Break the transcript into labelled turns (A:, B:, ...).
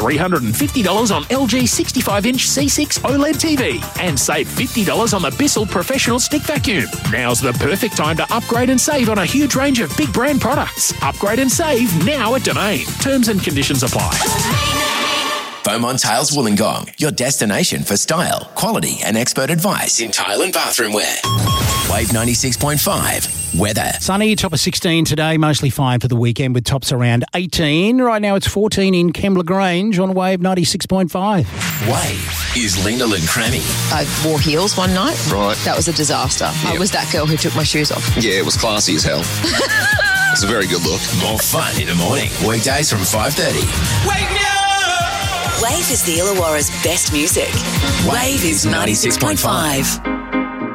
A: $350 on LG 65-inch C6 OLED TV and save $50 on the Bissell Professional Stick Vacuum. Now's the perfect time to upgrade and save on a huge range of big brand products. Upgrade and save now at Domain. Terms and conditions apply.
B: Beaumont Tiles Wollongong, your destination for style, quality and expert advice in tile and bathroom wear. Wave 96.5. Weather.
C: Sunny, top of 16 today, mostly fine for the weekend with tops around 18. Right now it's 14 in Kembla Grange on Wave 96.5.
B: Wave is Lena Crammy.
D: I wore heels one night.
E: Right.
D: That was a disaster. I was that girl who took my shoes off.
E: Yeah, it was classy as hell. It's a very good look.
B: More fun in the morning. Weekdays from 5:30.
F: Wake me up!
G: Wave is the Illawarra's best music. Wave is 96.5.